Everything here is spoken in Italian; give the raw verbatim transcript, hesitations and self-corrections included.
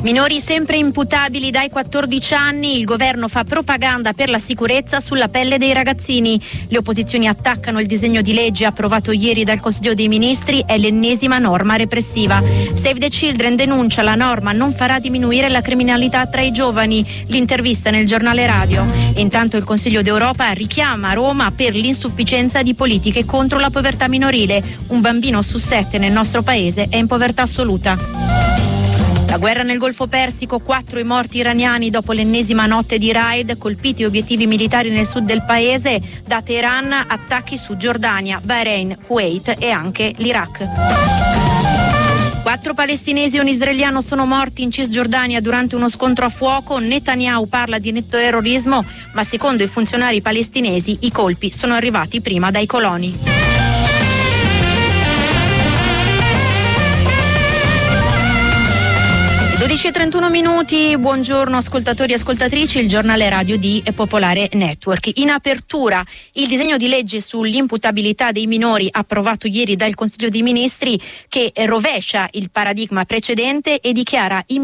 Minori sempre imputabili dai quattordici anni, il governo fa propaganda per la sicurezza sulla pelle dei ragazzini. Le opposizioni attaccano il disegno di legge approvato ieri dal Consiglio dei Ministri, è l'ennesima norma repressiva. Save the Children denuncia la norma non farà diminuire la criminalità tra i giovani. L'intervista nel giornale radio. E intanto il Consiglio d'Europa richiama Roma per l'insufficienza di politiche contro la povertà minorile. Un bambino su sette nel nostro paese è in povertà assoluta. La guerra nel Golfo Persico, quattro i morti iraniani dopo l'ennesima notte di raid, colpiti obiettivi militari nel sud del paese, da Teheran attacchi su Giordania, Bahrain, Kuwait e anche l'Iraq. Quattro palestinesi e un israeliano sono morti in Cisgiordania durante uno scontro a fuoco. Netanyahu parla di terrorismo, ma secondo i funzionari palestinesi i colpi sono arrivati prima dai coloni. dodici e trentuno minuti, buongiorno ascoltatori e ascoltatrici, il giornale radio di Popolare Network. In apertura il disegno di legge sull'imputabilità dei minori approvato ieri dal Consiglio dei Ministri, che rovescia il paradigma precedente e dichiara i